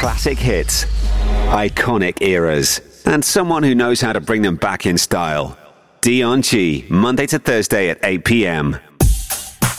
Classic hits, iconic eras, and someone who knows how to bring them back in style. Dion G, Monday to Thursday at 8 p.m.